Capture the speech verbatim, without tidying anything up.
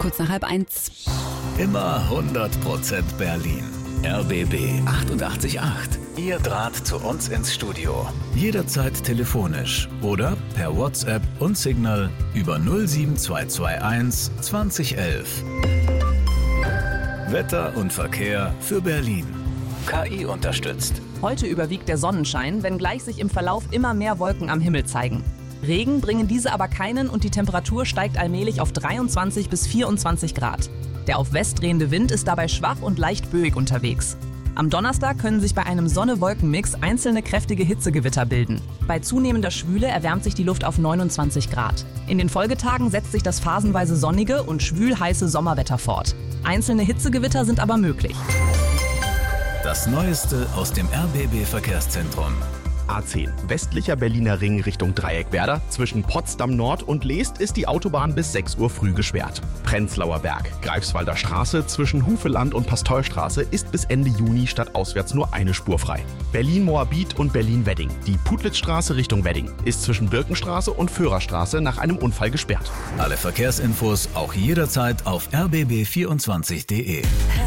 kurz nach halb eins. Immer hundert Prozent Berlin. R B B achtundachtzig Komma acht. Ihr Draht zu uns ins Studio. Jederzeit telefonisch oder per WhatsApp und Signal über null sieben zwei zwei eins zwanzig elf. Wetter und Verkehr für Berlin. K I unterstützt. Heute überwiegt der Sonnenschein, wenngleich sich im Verlauf immer mehr Wolken am Himmel zeigen. Regen bringen diese aber keinen und die Temperatur steigt allmählich auf dreiundzwanzig bis vierundzwanzig Grad. Der auf West drehende Wind ist dabei schwach und leicht böig unterwegs. Am Donnerstag können sich bei einem Sonne-Wolken-Mix einzelne kräftige Hitzegewitter bilden. Bei zunehmender Schwüle erwärmt sich die Luft auf neunundzwanzig Grad. In den Folgetagen setzt sich das phasenweise sonnige und schwül-heiße Sommerwetter fort. Einzelne Hitzegewitter sind aber möglich. Das Neueste aus dem R B B-Verkehrszentrum. A zehn, westlicher Berliner Ring Richtung Dreieckwerder. Zwischen Potsdam Nord und Leest ist die Autobahn bis sechs Uhr früh gesperrt. Prenzlauer Berg, Greifswalder Straße zwischen Hufeland und Pasteurstraße ist bis Ende Juni stadtauswärts nur eine Spur frei. Berlin-Moabit und Berlin-Wedding. Die Putlitz-Straße Richtung Wedding ist zwischen Birkenstraße und Führerstraße nach einem Unfall gesperrt. Alle Verkehrsinfos auch jederzeit auf r b b vierundzwanzig punkt de.